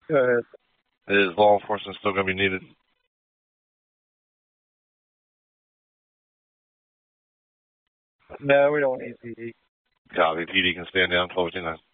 Go ahead. Is law enforcement still going to be needed? No, we don't need PD. Copy. PD can stand down 1229.